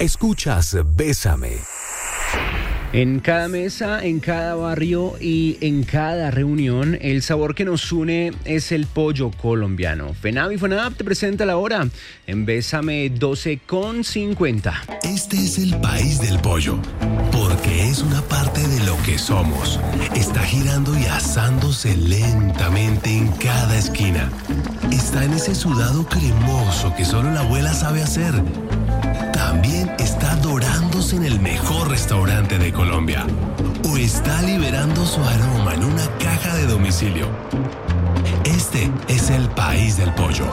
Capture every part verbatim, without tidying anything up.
Escuchas Bésame. En cada mesa, en cada barrio y en cada reunión, el sabor que nos une es el pollo colombiano. FENAV y FONAP te presenta la hora en Bésame doce con cincuenta. Este es el país del pollo, porque es una parte de lo que somos. Está girando y asándose lentamente en cada esquina. Está en ese sudado cremoso que solo la abuela sabe hacer. También está dorándose en el mejor restaurante de Colombia. O está liberando su aroma en una caja de domicilio. Este es el país del pollo.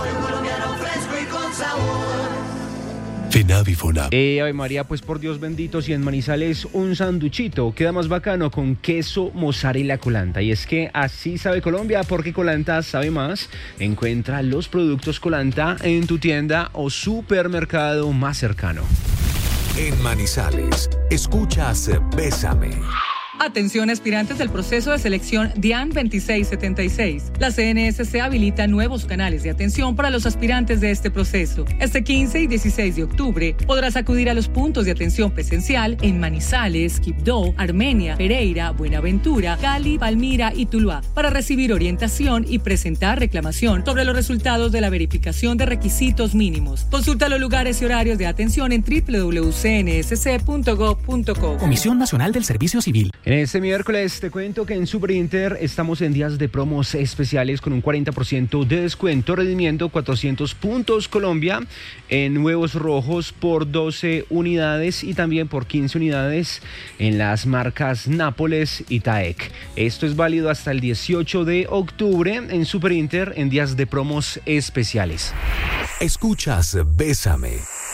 FENAV y FONAP. Eh, Ave María, pues por Dios bendito, si en Manizales un sanduchito queda más bacano con queso, mozzarella, Colanta. Y es que así sabe Colombia, porque Colanta sabe más. Encuentra los productos Colanta en tu tienda o supermercado más cercano. En Manizales, escuchas Bésame. Atención aspirantes del proceso de selección DIAN veintiséis setenta y seis. La C N S C habilita nuevos canales de atención para los aspirantes de este proceso. Este quince y dieciséis de octubre podrás acudir a los puntos de atención presencial en Manizales, Quibdó, Armenia, Pereira, Buenaventura, Cali, Palmira y Tuluá para recibir orientación y presentar reclamación sobre los resultados de la verificación de requisitos mínimos. Consulta los lugares y horarios de atención en doble u doble u doble u punto c n s c punto gov punto co. Comisión Nacional del Servicio Civil. En este miércoles te cuento que en Superinter estamos en días de promos especiales con un cuarenta por ciento de descuento, redimiendo cuatrocientos puntos Colombia en huevos rojos por doce unidades y también por quince unidades en las marcas Nápoles y Taek. Esto es válido hasta el dieciocho de octubre en Superinter en días de promos especiales. Escuchas Bésame.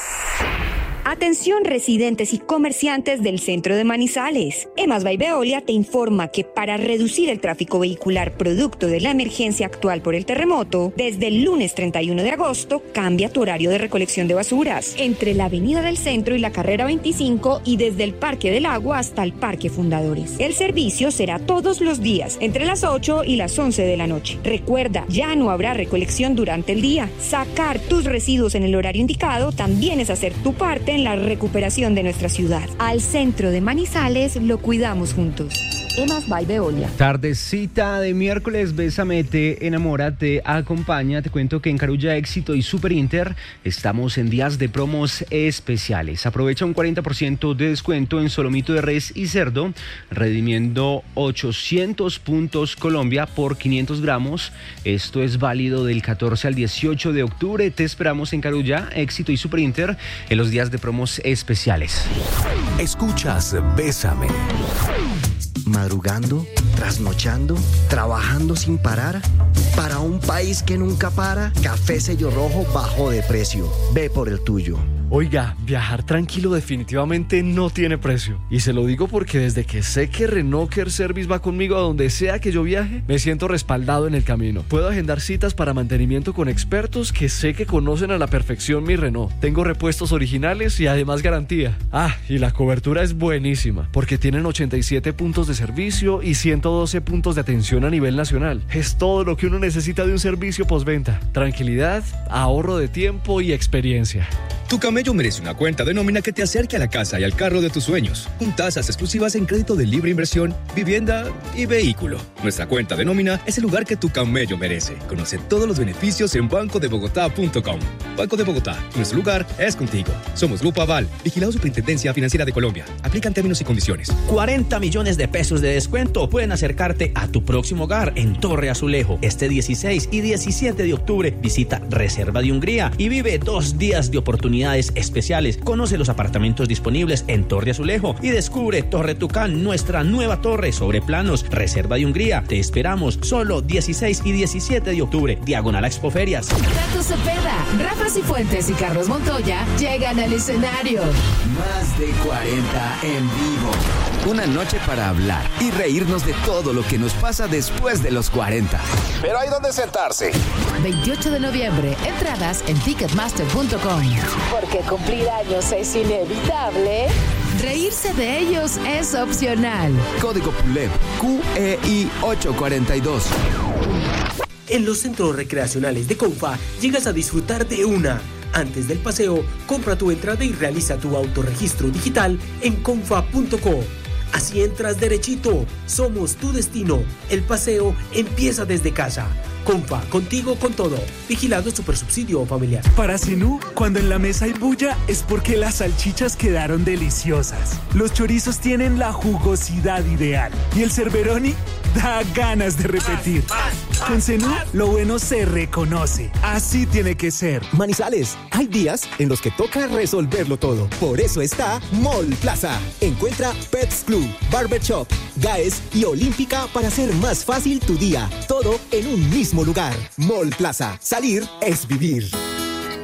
Atención residentes y comerciantes del centro de Manizales. Emas by Veolia te informa que para reducir el tráfico vehicular producto de la emergencia actual por el terremoto, desde el lunes treinta y uno de agosto cambia tu horario de recolección de basuras entre la Avenida del Centro y la Carrera veinticinco y desde el Parque del Agua hasta el Parque Fundadores. El servicio será todos los días entre las ocho y las once de la noche. Recuerda, ya no habrá recolección durante el día. Sacar tus residuos en el horario indicado también es hacer tu parte en la recuperación de nuestra ciudad. Al centro de Manizales lo cuidamos juntos. Emas by Veolia. Tardecita de miércoles, Bésame te enamora, te acompaña. Te cuento que en Carulla, Éxito y Superinter estamos en días de promos especiales. Aprovecha un cuarenta por ciento de descuento en solomito de res y cerdo, redimiendo ochocientos puntos Colombia por quinientos gramos. Esto es válido del catorce al dieciocho de octubre. Te esperamos en Carulla, Éxito y Superinter en los días de promos especiales. Escuchas Bésame. Madrugando, trasnochando, trabajando sin parar. Para un país que nunca para, Café Sello Rojo bajó de precio. Ve por el tuyo. Oiga, viajar tranquilo definitivamente no tiene precio. Y se lo digo porque desde que sé que Renault Care Service va conmigo a donde sea que yo viaje, me siento respaldado en el camino. Puedo agendar citas para mantenimiento con expertos que sé que conocen a la perfección mi Renault. Tengo repuestos originales y además garantía. Ah, y la cobertura es buenísima, porque tienen ochenta y siete puntos de servicio y ciento doce puntos de atención a nivel nacional. Es todo lo que uno necesita de un servicio postventa. Tranquilidad, ahorro de tiempo y experiencia. Tu camello merece una cuenta de nómina que te acerque a la casa y al carro de tus sueños, con tasas exclusivas en crédito de libre inversión, vivienda y vehículo. Nuestra cuenta de nómina es el lugar que tu camello merece. Conoce todos los beneficios en banco de bogotá punto com. Banco de Bogotá, nuestro lugar es contigo. Somos Grupo Aval, vigilado Superintendencia Financiera de Colombia. Aplican términos y condiciones. cuarenta millones de pesos de descuento pueden acercarte a tu próximo hogar en Torre Azulejo. Este dieciséis y diecisiete de octubre visita Reserva de Hungría y vive dos días de oportunidades especiales. Conoce los apartamentos disponibles en Torre Azulejo y descubre Torre Tucán, nuestra nueva torre sobre planos. Reserva de Hungría. Te esperamos solo dieciséis y diecisiete de octubre, diagonal a Expoferias. Tato Cepeda, Rafa Cifuentes y Carlos Montoya llegan al escenario. Más de cuarenta en vivo. Una noche para hablar y reírnos de todo lo que nos pasa después de los cuarenta. Pero hay donde sentarse. veintiocho de noviembre, entradas en ticketmaster punto com. Porque cumplir años es inevitable. Reírse de ellos es opcional. Código P U L E B Q E I ochocientos cuarenta y dos. En los centros recreacionales de Confa llegas a disfrutar de una Antes del paseo, compra tu entrada y realiza tu autorregistro digital en confa punto co. Así entras derechito. Somos tu destino. El paseo empieza desde casa. Confa, contigo con todo. Vigilado Supersubsidio Familiar. Para Zenú, cuando en la mesa hay bulla es porque las salchichas quedaron deliciosas. Los chorizos tienen la jugosidad ideal. Y el Cerberoni da ganas de repetir. Con Zenú, lo bueno se reconoce. Así tiene que ser. Manizales, hay días en los que toca resolverlo todo. Por eso está Mall Plaza. Encuentra Pets Club, Barber Shop, Gaes y Olímpica para hacer más fácil tu día. Todo en un mismo lugar. Mall Plaza. Salir es vivir.